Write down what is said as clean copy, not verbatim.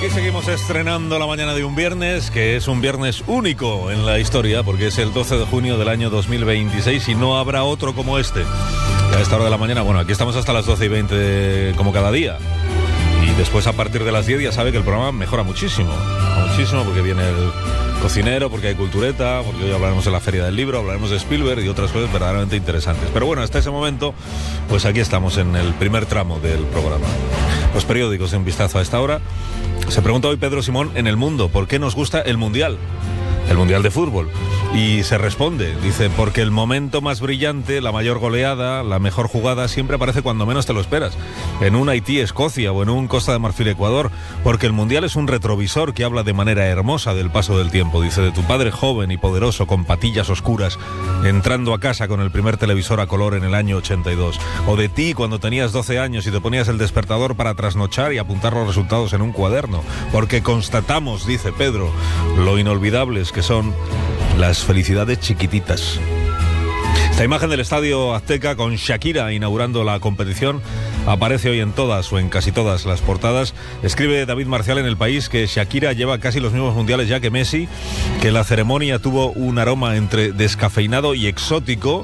Aquí seguimos estrenando la mañana de un viernes, que es un viernes único en la historia, porque es el 12 de junio del año 2026 y no habrá otro como este. Y a esta hora de la mañana, bueno, aquí estamos hasta las 12:20 como cada día. Y después, a partir de las 10, ya sabe que el programa mejora muchísimo, porque viene el cocinero, porque hay cultureta, porque hoy hablaremos de la Feria del Libro, hablaremos de Spielberg y otras cosas verdaderamente interesantes. Pero bueno, hasta ese momento, pues aquí estamos en el primer tramo del programa. Los periódicos de un vistazo a esta hora. Se pregunta hoy Pedro Simón en El Mundo, ¿por qué nos gusta el Mundial? El Mundial de Fútbol. Y se responde, dice, porque el momento más brillante, la mayor goleada, la mejor jugada siempre aparece cuando menos te lo esperas. En un Haití-Escocia o en un Costa de Marfil-Ecuador. Porque el Mundial es un retrovisor que habla de manera hermosa del paso del tiempo. Dice, de tu padre joven y poderoso con patillas oscuras, entrando a casa con el primer televisor a color en el año 82. O de ti cuando tenías 12 años y te ponías el despertador para trasnochar y apuntar los resultados en un cuaderno. Porque constatamos, dice Pedro, lo inolvidables que son las felicidades chiquititas. Esta imagen del Estadio Azteca con Shakira inaugurando la competición aparece hoy en todas o en casi todas las portadas. Escribe David Marcial en El País que Shakira lleva casi los mismos mundiales ya que Messi, que la ceremonia tuvo un aroma entre descafeinado y exótico